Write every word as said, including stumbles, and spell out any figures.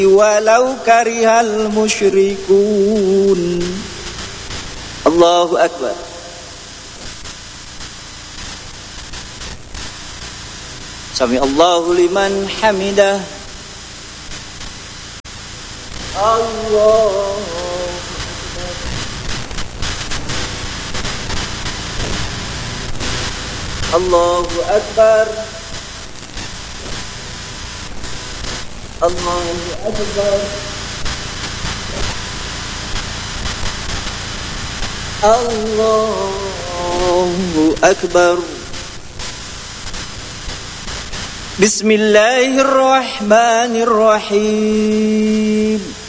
walau karihal musyrikun. Allahu akbar. Sami Allahu liman hamidah. Allah. Allahu akbar. Allahu akbar. Allahu akbar. Bismillahirrahmanirrahim.